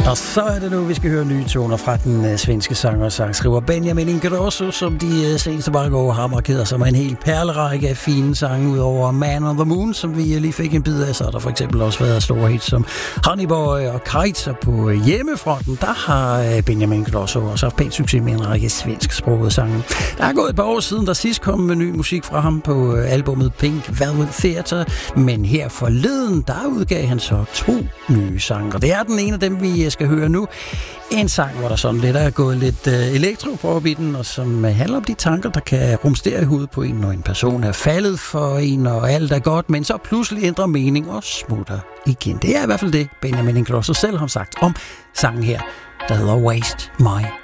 Og så er det nu, vi skal høre nye toner fra den svenske sanger og sangskriver Benjamin Ingrosso, som de seneste mange år har markeret sig med en hel perlerække af fine sange ud over Man on the Moon, som vi lige fik en bid af. Så har der for eksempel også været store hits som Honey Boy og Kreizer på hjemmefronten. Der har Benjamin Ingrosso også haft pænt succes med en række svensksprogede sange. Der er gået et par år siden, der sidst kom med ny musik fra ham på albumet Pink Velvet Theater, men her forleden, der udgav han så 2 nye sange. Og det er den ene af dem, vi skal høre nu. En sang, hvor der sådan lidt er gået lidt elektropop i den, og som handler om de tanker, der kan rumstere i hovedet på en, når en person er faldet for en, og alt er godt, men så pludselig ændrer mening og smutter igen. Det er i hvert fald det, Benjamin Ingrosso selv har sagt om sangen her, der hedder Waste My